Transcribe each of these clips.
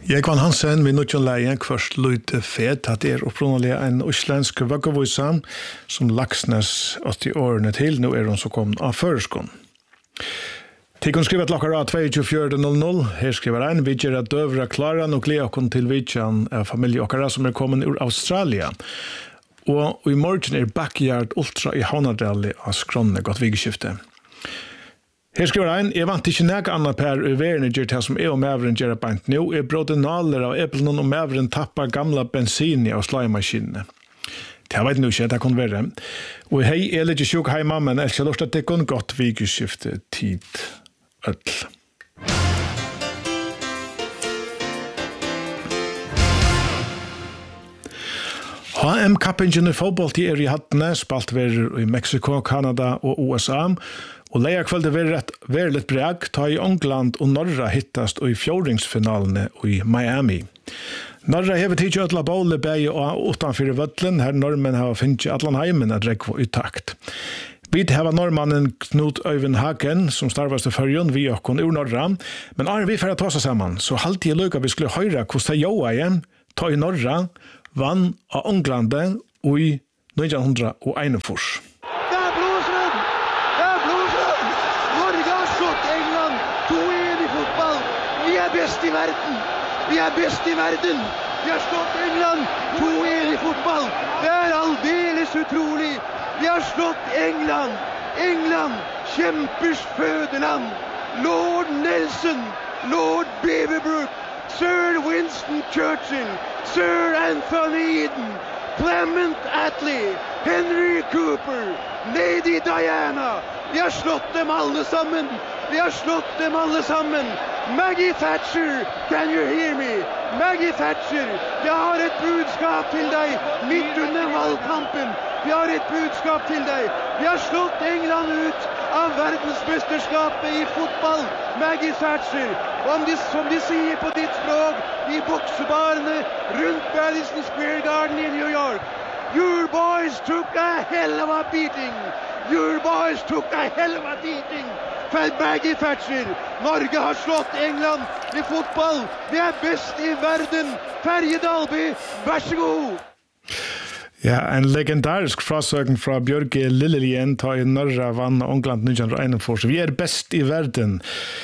Jeg Kvan Hansen, min nødjon leie, først Lute Fed, at det opprinnelig en uslensk vøggevøysa som Laksnes 80 årene til, nå hun så kommet av føreskånd. Tikon skriver til akkurat 22.00, her skriver en, vi gjør at døvra klarer og gleder oss til vidtjen av familie akkurat som kommet ur Australia. Og i morgen Backyard Ultra i Havnardali av Skronne, godt vigeskifte. Her skriver en, jeg vant ikke nægge annet per uverende gjør til som og mæveren gjør beint nå, brådde naler av eplen og mæveren tappar gamla bensin av slagemaskinene. Det vet nu ikke, det kan være. Og hei, jeg litt sjuk heima, men jeg skal lort at det kan godt vigeskifte tid ødel. HM-kappingen i fotball i hattene, spalt i Mexico, Kanada og USA, og leierkveldet var litt breg, ta i England og Norra hittast i fjordingsfinalene i Miami. Norra hever tidlig ødla båle bæg og utanfyr vødlen, her normen har finnet atlan heimen at rekva i takt. Vi har normannen Knut Øyvind Hagen, som starvast til førjon, vi okkon ur Norra, men er vi ferdig ta seg sammen, så halte jeg lukka vi skulle høyra hvordan det joa igjen, ta i Norra, vann av Englande og i 1941. Best i verden. Vi best i verden. Vi har slått England 2-1 i fotball. Det aldeles utrolig. Vi har slått England. England, kjempers fødeland. Lord Nelson, Lord Beaverbrook, Sir Winston Churchill, Sir Anthony Eden, Clement Attlee, Henry Cooper, Lady Diana. Vi har slått dem alle sammen. Vi har slått dem alle sammen. Maggie Thatcher, can you hear me? Maggie Thatcher, jeg har et budskap til deg midt under valgkampen. Vi har et budskap til deg. Vi har slått England ut av verdensmesterskapet i fotball. Maggie Thatcher, som de sier på ditt språk, i boksebarene rundt Madison Square Garden i New York. Your boys took a hell of a beating. Your boys took a hell of a beating. For Maggie Thatcher, Norge har slått England i fotball. Vi best i verden. Terje Dalby, vær så god. Ja, en legendarisk frasøken fra Bjørge Lillelien ta i Norra vann av England 1941. Vi best i verden.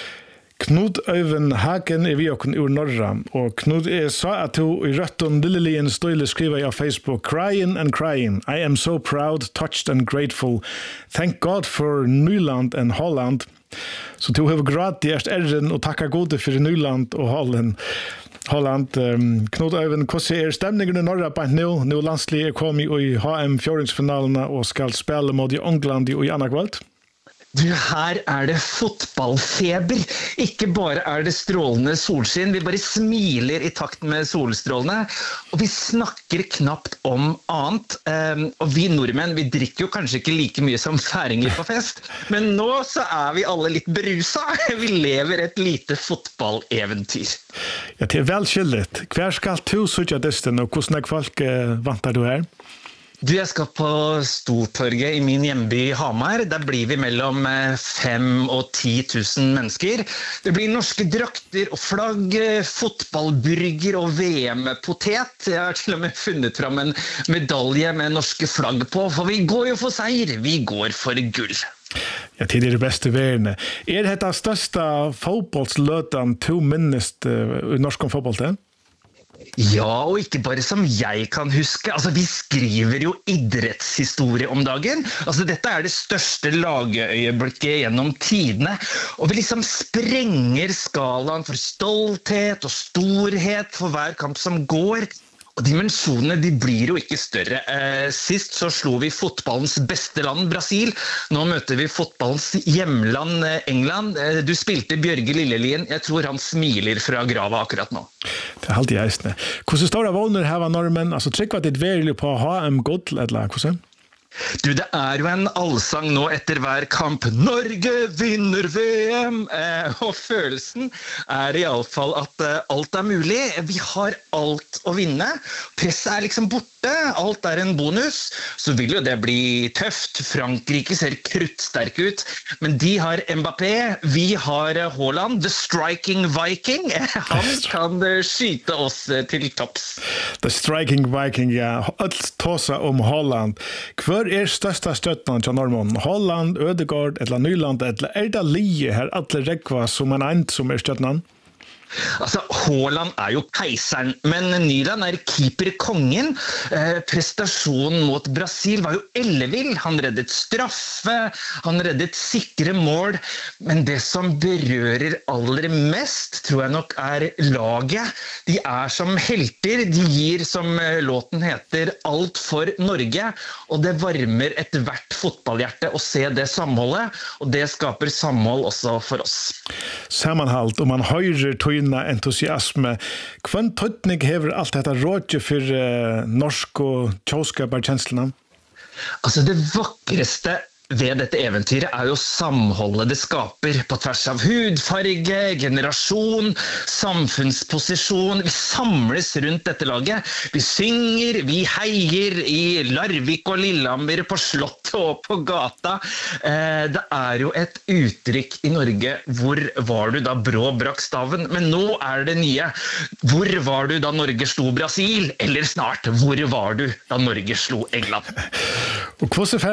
Knut Øyvind Hagen vi okken ur Norra, og Knut sa at du i røtten Lillelien støyle skriver av Facebook, crying and crying, I am so proud, touched and grateful, thank God for Nyland and Holland. Så du har grått i æren og takka gode for Nyland og Holland. Knut Øyvind, hvordan stemningen i Norra på nå? Nå landslig kommet i HM-fjordingsfinalene og skal spille mot England i andre kveld? Du, her det fotballfeber. Ikke bare det strålende solskinn, vi bare smiler i takt med solstrålene, og vi snakker knapt om annet. Og vi nordmenn, vi drikker jo kanskje ikke like mye som færinger på fest, men nå så vi alle litt berusa. Vi lever et lite fotballeventyr. Ja, det velskyldigt. Hver skal du søke desten, og hvordan folk vantar du her? Du, jeg skal på Stortorget i min hjemby Hamar. Der blir vi mellom 5 og 10 000 mennesker. Det blir norske drakter og flagg, fotballburger og VM-potet. Jeg har til og med funnet fram en medalje med norske flagg på, for vi går jo for seier, vi går for gull. Ja, til det beste verden. Dette største fotballsløten to minnest i norsk fotball til? Ja, og ikke bare som jeg kan huske. Altså, vi skriver jo idrettshistorie om dagen. Altså, dette det største lagøyeblikket gjennom tidene. Og vi liksom sprenger skalaen for stolthet og storhet for hver kamp som går. Og dimensjonene, de blir jo ikke større. Sist så slo vi fotballens beste land, Brasil. Nå møter vi fotballens hjemland, England. Du spilte Bjørge Lillelien. Jeg tror han smiler fra grava akkurat nå. Det alltid eisende. Hvordan står det vågner her av normen? Altså, trykk var det virkelig på HM Gold, eller hvordan? Du, det jo en allsang nå etter hver kamp. Norge vinner VM! Og følelsen I alle fall at alt mulig. Vi har alt å vinne. Presset liksom borte. Alt en bonus. Så vil jo det bli tøft. Frankrike ser kruttsterk ut. Men de har Mbappé. Vi har Haaland. The striking Viking. Han kan skyte oss til topps. The striking Viking, ja. Alt tåsa om Haaland. Hver størsta støttene til Norrmån? Holland, Ødegaard, eller Nyland, eller det lie her alle rekva som en end som støttene? Altså, Haaland jo keiseren, men Nyland keeperkongen. Prestasjonen mot Brasil var jo ellevill. Han reddet straffe, han reddet sikre mål, men det som berører aller mest, tror jeg nok laget. De som helter, de gir, som låten heter, alt for Norge, og det varmer et hvert fotballhjerte å se det samholdet, og det skaper samhold også for oss. Sammanhalt, og man høyrer entusiasme. Hvem tøtning hever alt dette rådje for norsk og tjåskaparkjenslene? Altså det vakreste ved dette eventyret jo samholdet det skaper på tvers av hudfarge, generasjon, samfunnsposisjon. Vi samles rundt dette laget. Vi synger, vi heier I Larvik og Lillehammer, på slottet og på gata. Det jo et uttrykk I Norge. Hvor var du da Brå brakk staven? Men nå det nye. Hvor var du da Norge slo Brasil? Eller snart, hvor var du da Norge slo England? Og hvordan